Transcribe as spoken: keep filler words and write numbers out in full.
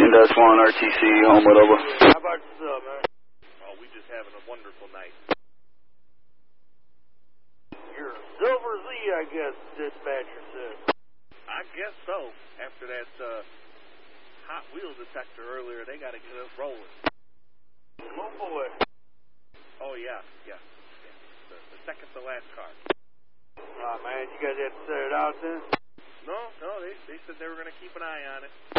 ten dash one R T C, Homewood, over. How about yourself, man? Oh, we just having a wonderful night. You're Silver Z, I guess, dispatcher said. I guess so. After that uh, Hot Wheel detector earlier, they got to get us rolling. Oh, boy. Oh, yeah, yeah. yeah. The, the second to last car. Aw, man, you guys had to set it out then? No, no, they, they said they were going to keep an eye on it.